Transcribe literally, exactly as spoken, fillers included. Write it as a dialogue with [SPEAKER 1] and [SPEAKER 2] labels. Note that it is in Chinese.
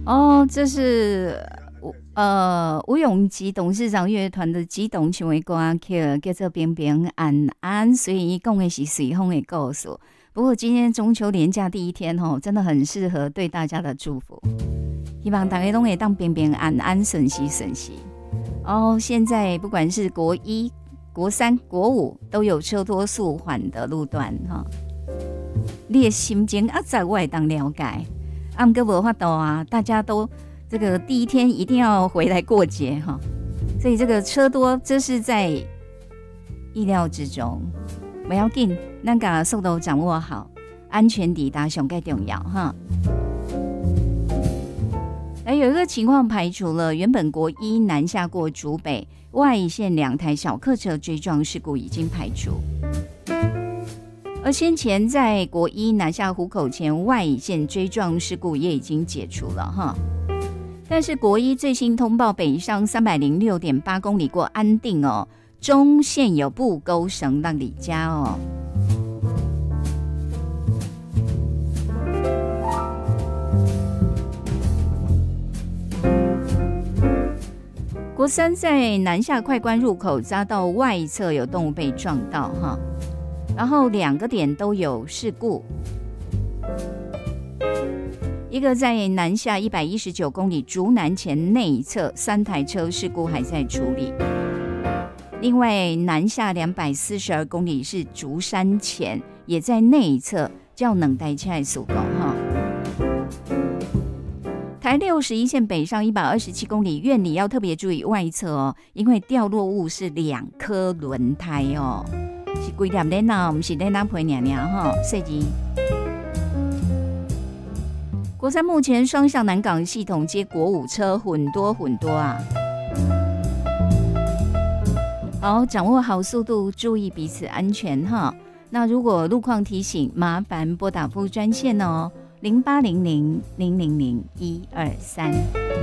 [SPEAKER 1] 哦，这是呃吴永吉董事长乐团的激动唱的歌曲，叫做平平安安，所以讲的是随风的故事。不过今天中秋连假第一天吼，真的很适合对大家的祝福，希望大家都会当平平安安、顺时顺时。哦，现在不管是国一、国三、国五，都有车多速缓的路段哈。你的心情啊，在我也当了解。啊，不过无法度啊，大家都这个第一天一定要回来过节哈，所以这个车多，这是在意料之中。不要紧，咱把速度掌握好，安全抵达上最重要哈。而有一个情况排除了，原本国一南下过竹北外线两台小客车追撞事故已经排除。而先前在国一南下湖口前外乙线追撞事故也已经解除了哈，但是国一最新通报北上三百零六点八公里过安定哦，中线有布沟绳让里加哦。国三在南下快关入口匝道外侧有动物被撞到哈。然后两个点都有事故，一个在南下一百一十九公里竹南前内侧三台车事故还在处理，另外南下两百四十二公里是竹山前也在内侧较冷台车的事故哈。台六十一线北上一百二十七公里院里要特别注意外侧哦，因为掉落物是两颗轮胎哦。是几粒轮啊，不是轮胎皮娘娘哈，设计。国三目前双向南港系统接国五车很多很多啊。好，掌握好速度，注意彼此安全哈。那如果路况提醒，麻烦拨打服务专线哦，零八零零零零零一二三。